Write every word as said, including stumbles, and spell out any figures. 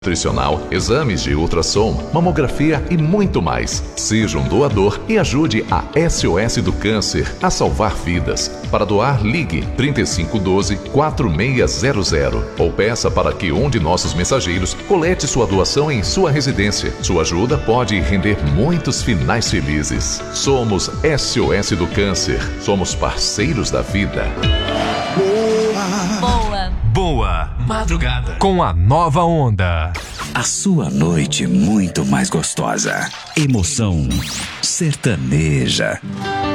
nutricional, exames de ultrassom, mamografia e muito mais. Seja um doador e ajude a S O S do Câncer a salvar vidas. Para doar, ligue trinta e cinco doze, quatro seis zero zero ou peça para que um de nossos mensageiros colete sua doação em sua residência. Sua ajuda pode render muitos finais felizes. Somos S O S do Câncer. Somos parceiros da vida. Boa. Boa madrugada com a Nova Onda. A sua noite muito mais gostosa. Emoção sertaneja.